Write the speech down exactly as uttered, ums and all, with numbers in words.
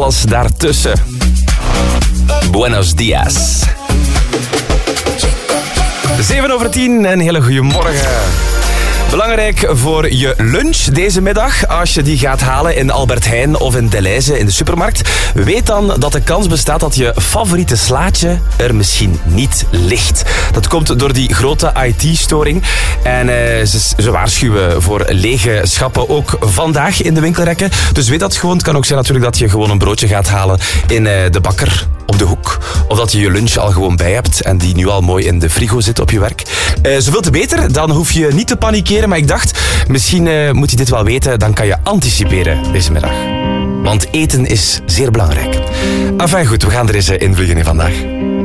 alles daartussen. Buenos dias. zeven over tien, een hele goede morgen. Belangrijk voor je lunch deze middag, als je die gaat halen in Albert Heijn of in Delhaize in de supermarkt, weet dan dat de kans bestaat dat je favoriete slaatje er misschien niet ligt. Dat komt door die grote I T-storing. En uh, ze, ze waarschuwen voor lege schappen ook vandaag in de winkelrekken. Dus weet dat gewoon. Het kan ook zijn natuurlijk dat je gewoon een broodje gaat halen in uh, de bakker op de hoek. Of dat je je lunch al gewoon bij hebt en die nu al mooi in de frigo zit op je werk. Uh, zoveel te beter, dan hoef je niet te panikeren. Maar ik dacht, misschien uh, moet je dit wel weten, dan kan je anticiperen deze middag. Want eten is zeer belangrijk. Enfin goed, we gaan er eens uh, invliegen in vandaag.